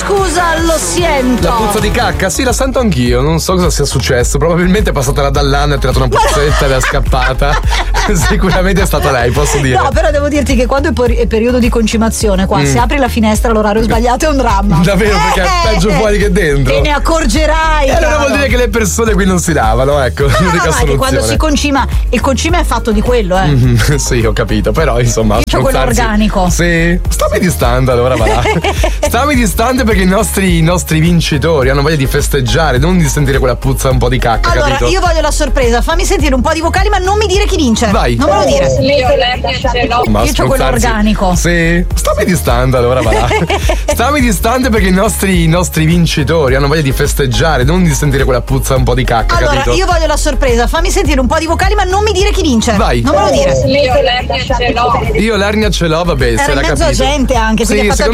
scusa, lo sento. La puzza di cacca? Sì, la sento anch'io. Non so cosa sia successo. Probabilmente è passata la Dall'Anna, ha tirato una puzzetta ed è scappata. Sicuramente è stata lei, posso dire. No, però devo dirti che quando è periodo di concimazione, qua se apri la finestra all'orario sbagliato è un dramma. Davvero, perché è peggio fuori che dentro. Te ne accorgerai. E allora vuol dire che le persone qui non si lavano, ecco. L'unica soluzione. Che quando si concima, il concime è fatto di quello, Sì, ho capito, però insomma. Io c'ho quello organico. Sì. Stammi distante allora, va là. Stammi distante perché i nostri vincitori hanno voglia di festeggiare, non di sentire quella puzza un po' di cacca, allora, capito? Io voglio la sorpresa, fammi sentire un po' di vocali, ma non mi dire chi vince. Vai. Non me lo dire. Io c'ho quello organico. Sì. Stammi distante allora, va là. Stammi distante perché i nostri vincitori hanno voglia di festeggiare, non di sentire quella puzza un po' di cacca, allora, capito? Io voglio la sorpresa, fammi sentire un po' di vocali, ma non mi dire chi vince. Vai. Non me lo dire. Io l'ernia ce l'ho. Io l'ernia ce l'ho, vabbè, Era se in l'ha mezzo capito. a gente anche, quindi sì, ha fatto